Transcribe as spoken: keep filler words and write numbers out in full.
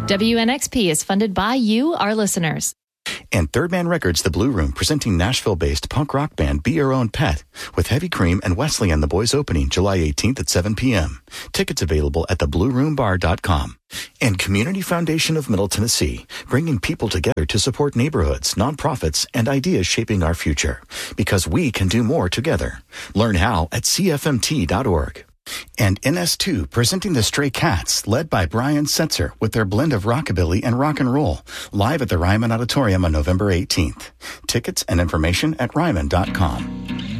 W N X P is funded by you, our listeners. And Third Man Records, The Blue Room, presenting Nashville-based punk rock band Be Your Own Pet, with Heavy Cream and Wesley and the Boys opening July eighteenth at seven p.m. Tickets available at the blue room bar dot com. And Community Foundation of Middle Tennessee, bringing people together to support neighborhoods, nonprofits, and ideas shaping our future. Because we can do more together. Learn how at c f m t dot org. And N S two, presenting the Stray Cats, led by Brian Setzer, with their blend of rockabilly and rock and roll, live at the Ryman Auditorium on November eighteenth. Tickets and information at ryman dot com.